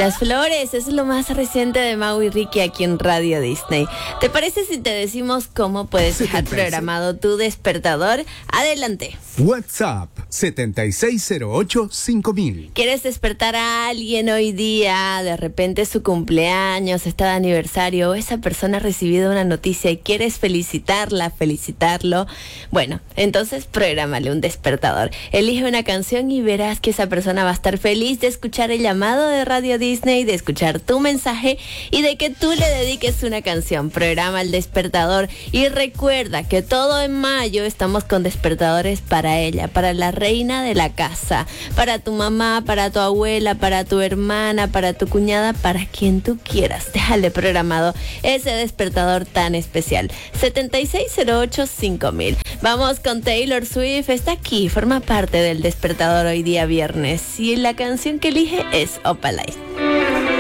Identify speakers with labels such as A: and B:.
A: Las flores es lo más reciente de Mau y Ricky aquí en Radio Disney. ¿Te parece si te decimos cómo puedes dejar programado tu despertador? Adelante.
B: WhatsApp 7608-5000.
A: ¿Quieres despertar a alguien hoy día? De repente es su cumpleaños, está de aniversario, o esa persona ha recibido una noticia y quieres felicitarlo. Bueno, entonces prográmale un despertador. Elige una canción y verás que esa persona va a estar feliz de escuchar el llamado de Radio Disney, de escuchar tu mensaje y de que tú le dediques una canción. Programa el despertador y recuerda que todo en mayo estamos con despertadores para ella, para la reina de la casa, para tu mamá, para tu abuela, para tu hermana, para tu cuñada, para quien tú quieras. Déjale programado ese despertador tan especial. 7608-5000. Vamos con Taylor Swift. Está aquí, forma parte del despertador hoy día viernes y la canción que elige es Opalite.